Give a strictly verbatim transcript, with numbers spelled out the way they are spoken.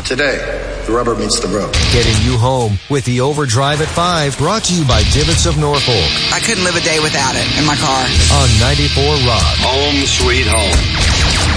Today, the rubber meets the road. Getting you home with the Overdrive at five, brought to you by Divots of Norfolk. I couldn't live a day without it in my car. On ninety-four Rock. Home sweet home.